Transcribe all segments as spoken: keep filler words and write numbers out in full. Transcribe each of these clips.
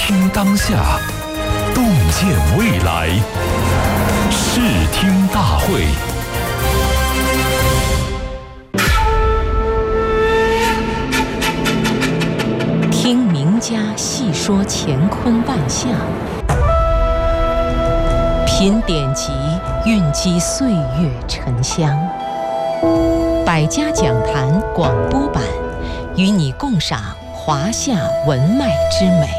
听当下，洞见未来。视听大会。 听名家细说乾坤万象，品典籍蕴积岁月沉香。百家讲坛广播版，与你共赏华夏文脉之美。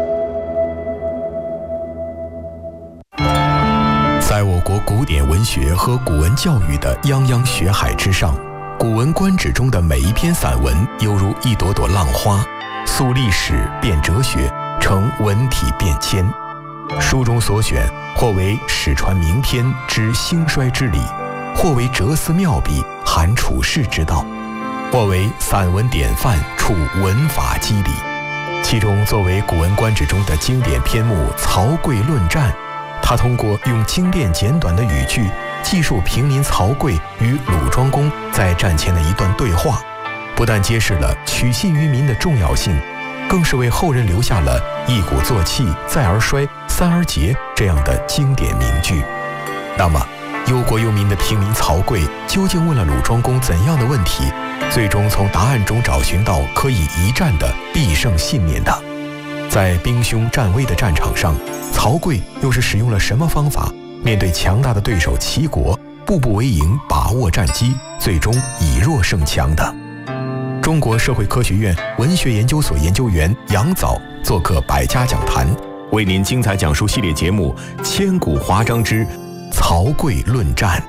在我国古典文学和古文教育的泱泱学海之上，《古文观止》中的每一篇散文犹如一朵朵浪花，溯历史变哲学，成文体变迁。书中所选，或为史传名篇知兴衰之理，或为哲思妙笔含处世之道，或为散文典范处文法机理。其中作为《古文观止》中的经典篇目《曹刿论战》，他通过用精炼简短的语句记述平民曹刿与鲁庄公在战前的一段对话，不但揭示了取信于民的重要性，更是为后人留下了一鼓作气，再而衰，三而竭这样的经典名句。那么忧国忧民的平民曹刿究竟问了鲁庄公怎样的问题，最终从答案中找寻到可以一战的必胜信念的？在兵凶战危的战场上，曹刿又是使用了什么方法，面对强大的对手齐国，步步为营，把握战机，最终以弱胜强的？中国社会科学院文学研究所研究员杨藻做客百家讲坛，为您精彩讲述系列节目《千古华章之曹刿论战》。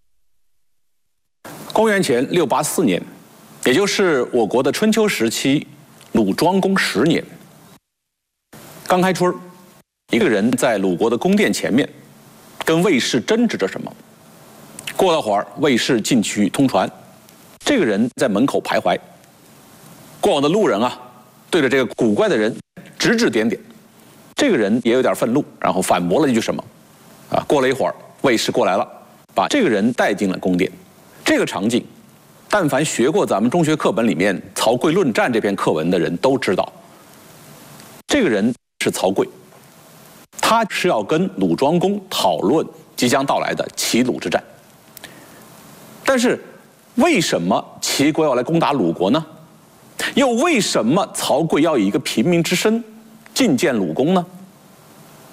公元前六八四年，也就是我国的春秋时期，鲁庄公十年。刚开春，一个人在鲁国的宫殿前面，跟卫士争执着什么。过了会儿，卫士进去通传，这个人在门口徘徊。过往的路人啊，对着这个古怪的人指指点点。这个人也有点愤怒，然后反驳了一句什么。啊，过了一会儿，卫士过来了，把这个人带进了宫殿。这个场景，但凡学过咱们中学课本里面《曹刿论战》这篇课文的人都知道，这个人是曹刿，他是要跟鲁庄公讨论即将到来的齐鲁之战。但是，为什么齐国要来攻打鲁国呢？又为什么曹刿要以一个平民之身觐见鲁公呢？